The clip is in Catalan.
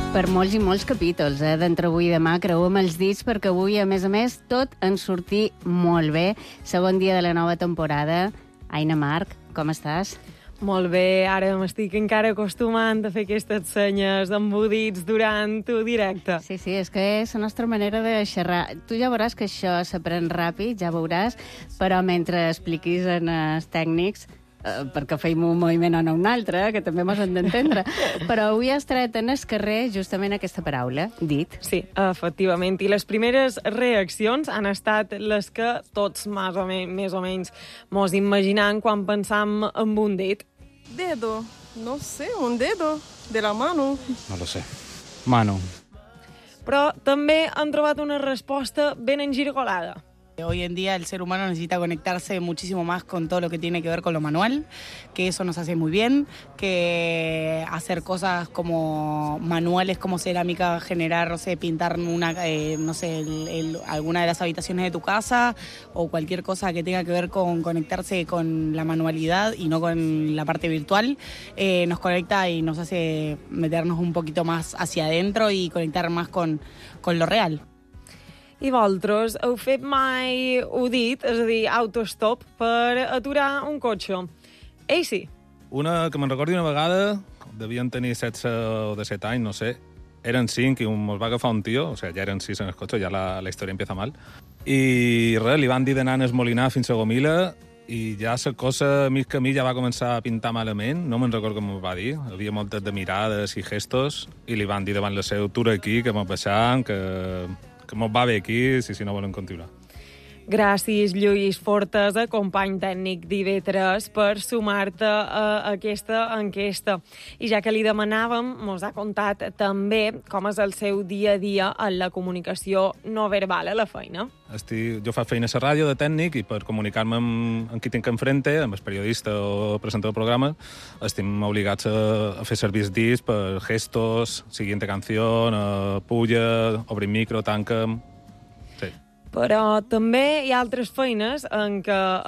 Per molts i molts capítols, d'entre avui i demà. Creuem els dits perquè avui, a més, tot ens sortir molt bé. Segon dia de la nova temporada. Aina Marc, com estàs? Molt bé, ara m'estic encara acostumant a fer aquestes senyes embudits durant el directe. Sí, és que és la nostra manera de xerrar. Tu ja veuràs que això s'aprèn ràpid, ja veuràs, però mentre expliquis en els tècnics, perquè feim un moviment o no un altre, que també mos hem d'entendre, però avui has tret en el carrer justament aquesta paraula, dit. Sí, efectivament, i les primeres reaccions han estat les que tots més o menys mos imaginam quan pensam en un dit. Dedo, no sé, un dedo de la mano. No lo sé. Mano. Però també han trobat una resposta ben engirgolada. Hoy en día el ser humano necesita conectarse muchísimo más con todo lo que tiene que ver con lo manual, que eso nos hace muy bien, que hacer cosas como manuales, como cerámica, generar, no sé, pintar alguna de las habitaciones de tu casa o cualquier cosa que tenga que ver con conectarse con la manualidad y no con la parte virtual, nos conecta y nos hace meternos un poquito más hacia adentro y conectar más con lo real. I vosaltres heu fet mai udit, és a dir, autostop, per aturar un cotxe? Ei, sí. Una que me'n recordi una vegada, devien tenir 16 o 17 anys, no sé, eren 5 i mos va agafar un tio, o sigui, ja eren 6 en el cotxe, ja la història empieza mal, i res, li van dir d'anar a esmolinar fins a Gomila i ja la cosa, mig camí, ja va començar a pintar malament, no me'n recordo com m'ho va dir, havia moltes de mirades i gestos, i li van dir davant la seu, tu aquí, que mos baixam, que mos va bé aquí, si no volen continuar. Gràcies, Lluís Fortes, company tècnic d'IV3, per sumar-te a aquesta enquesta. I ja que li demanàvem, mos ha contat també com és el seu dia a dia en la comunicació no verbal a la feina. Jo faig feina a la ràdio de tècnic i per comunicar-me amb qui tinc enfrente, amb el periodista o presentador del programa, estem obligats a fer servir els dits per gestos, siguiente canción, puja, obrim micro, tanca'm... Però també hi ha altres feines en què